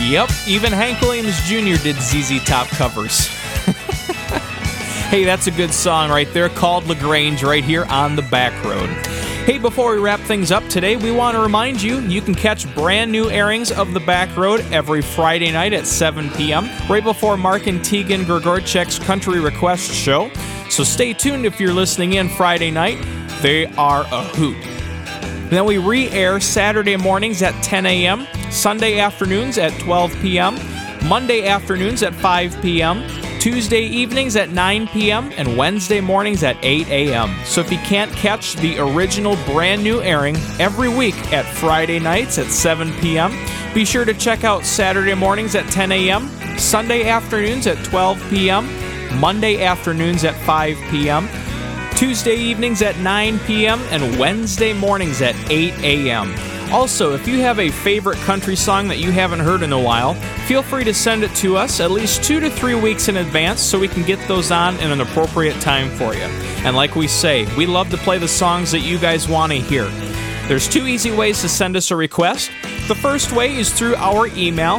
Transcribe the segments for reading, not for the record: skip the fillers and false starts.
Yep, even Hank Williams Jr. did ZZ Top covers. Hey, that's a good song right there, called LaGrange, right here on The Back Road. Hey, before we wrap things up today, we want to remind you, you can catch brand new airings of The Back Road every Friday night at 7 p.m., right before Mark and Tegan Grigorchek's Country Request show. So stay tuned if you're listening in Friday night. They are a hoot. Then we re-air Saturday mornings at 10 a.m., Sunday afternoons at 12 p.m., Monday afternoons at 5 p.m., Tuesday evenings at 9 p.m., and Wednesday mornings at 8 a.m. So if you can't catch the original brand new airing every week at Friday nights at 7 p.m., be sure to check out Saturday mornings at 10 a.m., Sunday afternoons at 12 p.m., Monday afternoons at 5 p.m., Tuesday evenings at 9 p.m., and Wednesday mornings at 8 a.m. Also, if you have a favorite country song that you haven't heard in a while, feel free to send it to us at least 2 to 3 weeks in advance so we can get those on in an appropriate time for you. And like we say, we love to play the songs that you guys want to hear. There's 2 easy ways to send us a request. The first way is through our email,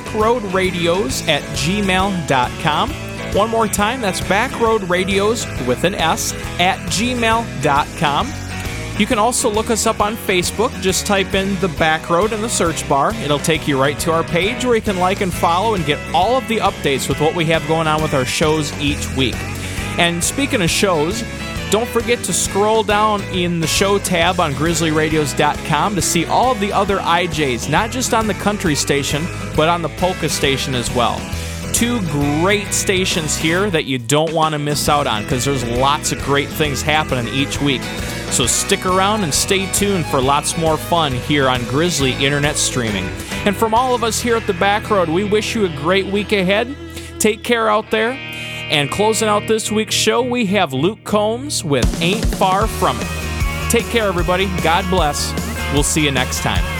backroadradios@gmail.com. One more time, that's backroadradios with an S @gmail.com. You can also look us up on Facebook. Just type in The Back Road in the search bar. It'll take you right to our page where you can like and follow and get all of the updates with what we have going on with our shows each week. And speaking of shows, don't forget to scroll down in the show tab on grizzlyradios.com to see all of the other IJs, not just on the country station, but on the polka station as well. 2 great stations here that you don't want to miss out on because there's lots of great things happening each week. So stick around and stay tuned for lots more fun here on Grizzly Internet Streaming. And from all of us here at The Back Road, we wish you a great week ahead. Take care out there. And closing out this week's show, we have Luke Combs with Ain't Far From It. Take care, everybody. God bless. We'll see you next time.